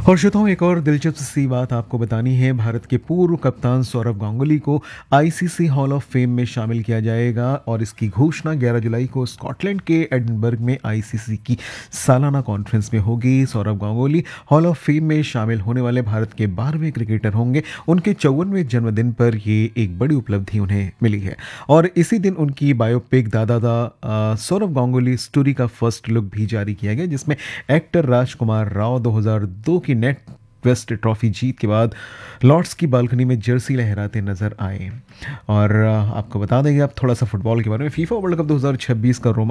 और श्रोताओं, एक और दिलचस्प सी बात आपको बतानी है। भारत के पूर्व कप्तान सौरव गांगुली को आईसीसी हॉल ऑफ फेम में शामिल किया जाएगा और इसकी घोषणा 11 जुलाई को स्कॉटलैंड के एडिनबर्ग में आईसीसी की सालाना कॉन्फ्रेंस में होगी। Saurav Ganguly hall of fame में शामिल होने वाले भारत के 12वें क्रिकेटर होंगे। उनके 54वें जन्मदिन पर ये एक बड़ी उपलब्धि उन्हें मिली है और इसी दिन उनकी बायोपिक दादा सौरव गांगुली स्टोरी का फर्स्ट लुक भी जारी किया गया, जिसमें एक्टर राजकुमार राव 2002 की नेट वेस्ट ट्रॉफी जीत के बाद लॉर्ड्स की बालकनी में जर्सी लहराते नजर आए। और आपको बता देंगे अब थोड़ा सा फुटबॉल के बारे में। फीफा वर्ल्ड कप 2026 का